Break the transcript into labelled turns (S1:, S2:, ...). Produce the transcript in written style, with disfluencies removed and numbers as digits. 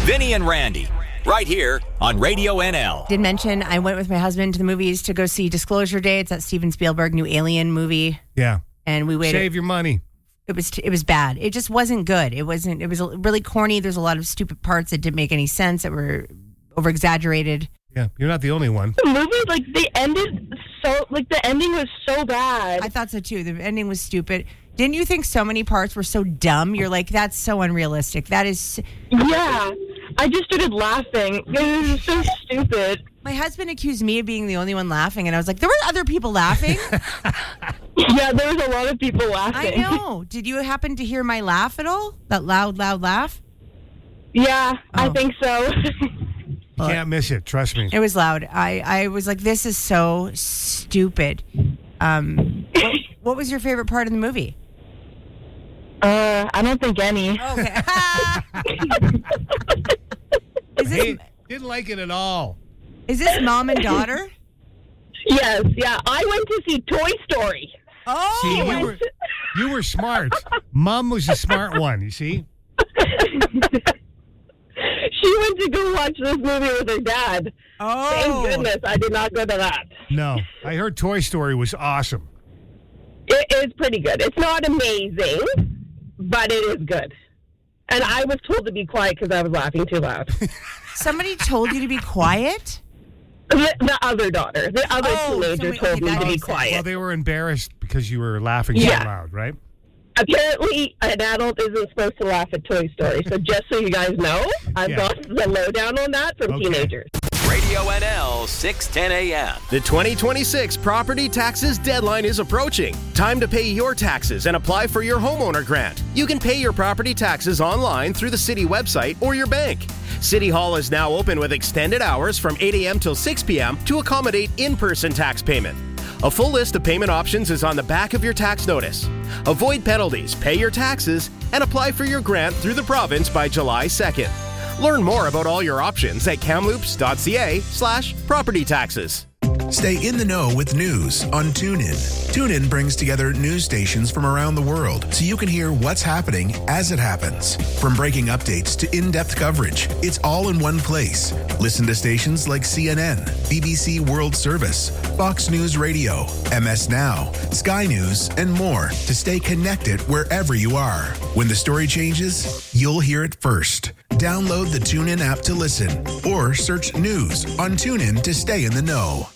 S1: Vinny and Randy, right here on Radio NL.
S2: Did mention I went with my husband to the movies to go see Disclosure Day. It's that Steven Spielberg new Alien movie.
S3: Yeah.
S2: And we waited.
S3: Save your money.
S2: It was bad. It just wasn't good. It was really corny. There's a lot of stupid parts that didn't make any sense, that were over exaggerated.
S3: Yeah, you're not the only one.
S4: The movie, the ending was so bad.
S2: I thought so too. The ending was stupid. Didn't you think so many parts were so dumb? You're like, that's so unrealistic. That is.
S4: Yeah. I just started laughing. It was so stupid.
S2: My husband accused me of being the only one laughing, and I was like, there were other people laughing.
S4: Yeah, there was a lot of people laughing.
S2: I know. Did you happen to hear my laugh at all? That loud laugh?
S4: Yeah, I think so.
S3: You can't miss it. Trust me.
S2: It was loud. I was like, this is so stupid. What was your favorite part of the movie?
S4: I don't think any.
S2: Okay.
S3: Hey, didn't like it at all.
S2: Is this mom and daughter?
S4: Yes, yeah. I went to see Toy Story.
S2: Oh,
S3: See, you were smart. Mom was the smart one, you see?
S4: She went to go watch this movie with her dad.
S2: Oh.
S4: Thank goodness I did not go to that.
S3: No. I heard Toy Story was awesome.
S4: It is pretty good. It's not amazing, but it is good. And I was told to be quiet because I was laughing too loud.
S2: Somebody told you to be quiet?
S4: The other daughter. The other teenager told me to be quiet.
S3: Well, they were embarrassed because you were laughing so loud, right?
S4: Apparently, an adult isn't supposed to laugh at Toy Story. So just so you guys know, I've got the lowdown on that from teenagers.
S1: Radio NL, 610 a.m.
S5: The 2026 property taxes deadline is approaching. Time to pay your taxes and apply for your homeowner grant. You can pay your property taxes online through the city website or your bank. City Hall is now open with extended hours from 8 a.m. till 6 p.m. to accommodate in-person tax payment. A full list of payment options is on the back of your tax notice. Avoid penalties, pay your taxes, and apply for your grant through the province by July 2nd. Learn more about all your options at kamloops.ca/property taxes.
S6: Stay in the know with news on TuneIn. TuneIn brings together news stations from around the world so you can hear what's happening as it happens. From breaking updates to in-depth coverage, it's all in one place. Listen to stations like CNN, BBC World Service, Fox News Radio, MS Now, Sky News, and more to stay connected wherever you are. When the story changes, you'll hear it first. Download the TuneIn app to listen or search news on TuneIn to stay in the know.